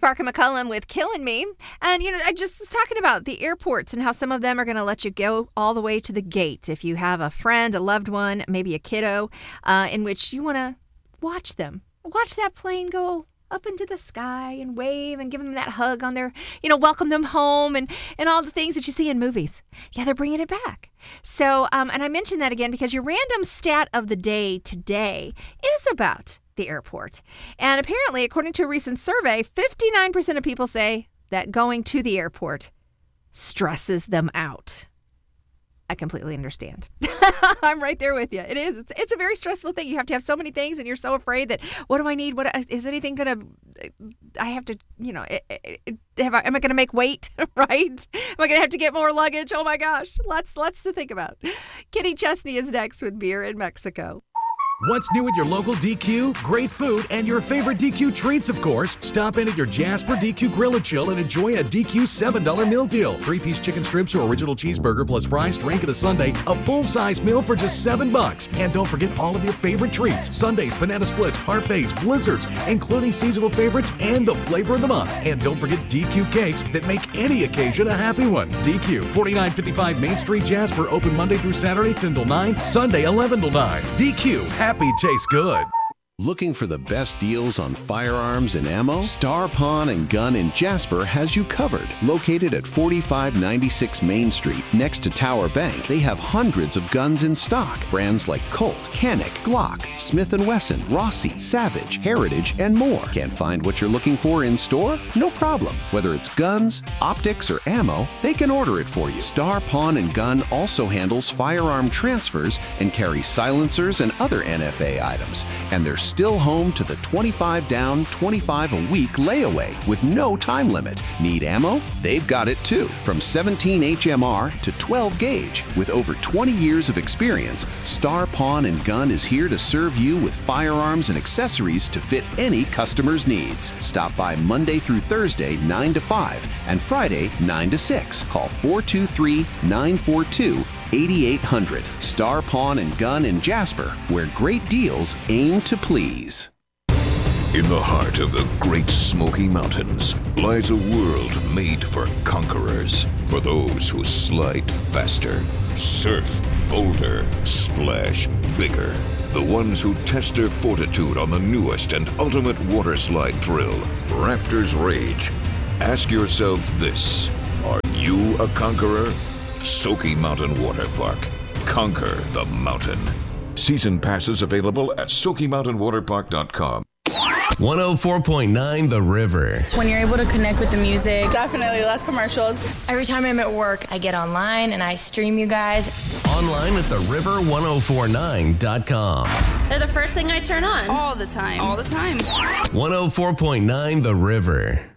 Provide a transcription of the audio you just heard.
Parker McCullum with Killing Me. And, I just was talking about the airports and how some of them are going to let you go all the way to the gate if you have a friend, a loved one, maybe a kiddo, in which you want to watch them. Watch that plane go up into the sky and wave and give them that hug on their, welcome them home and all the things that you see in movies. Yeah, they're bringing it back. So, and I mentioned that again because your random stat of the day today is about the airport. And apparently, according to a recent survey, 59% of people say that going to the airport stresses them out. I completely understand. I'm right there with you. It is. It's a very stressful thing. You have to have so many things, and you're so afraid that, what do I need? What is anything going to, I have to, am I going to make weight, right? Am I going to have to get more luggage? Oh, my gosh. Lots to think about. Kenny Chesney is next with Beer in Mexico. What's new at your local DQ? Great food and your favorite DQ treats, of course. Stop in at your Jasper DQ Grill and Chill and enjoy a DQ $7 meal deal. 3-piece chicken strips or original cheeseburger plus fries, drink, and a sundae. A full-size meal for just $7. And don't forget all of your favorite treats. Sundaes, banana splits, parfaits, blizzards, including seasonal favorites and the flavor of the month. And don't forget DQ cakes that make any occasion a happy one. DQ, 4955 Main Street, Jasper. Open Monday through Saturday, 10 till 9. Sunday, 11 till 9. DQ. Happy tastes good. Looking for the best deals on firearms and ammo? Star Pawn and Gun in Jasper has you covered. Located at 4596 Main Street, next to Tower Bank, they have hundreds of guns in stock. Brands like Colt, Canik, Glock, Smith & Wesson, Rossi, Savage, Heritage, and more. Can't find what you're looking for in store? No problem. Whether it's guns, optics, or ammo, they can order it for you. Star Pawn and Gun also handles firearm transfers and carries silencers and other NFA items. And they're still home to the 25 down, 25 a week layaway with no time limit. Need ammo? They've got it too. From 17 HMR to 12 gauge. With over 20 years of experience, Star Pawn and Gun is here to serve you with firearms and accessories to fit any customer's needs. Stop by Monday through Thursday, 9 to 5, and Friday, 9 to 6. Call 423-942-8800. Star Pawn and Gun in Jasper, where great deals aim to please. In the heart of the Great Smoky Mountains lies a world made for conquerors, for those who slide faster, surf bolder, splash bigger, the ones who test their fortitude on the newest and ultimate water slide thrill, Rafters Rage. Ask yourself this: are you a conqueror? Soaky Mountain Water Park. Conquer the mountain. Season passes available at SoakyMountainWaterPark.com. 104.9 The River. When you're able to connect with the music. Definitely less commercials. Every time I'm at work, I get online and I stream you guys. Online at theriver1049.com. They're the first thing I turn on. All the time. 104.9 The River.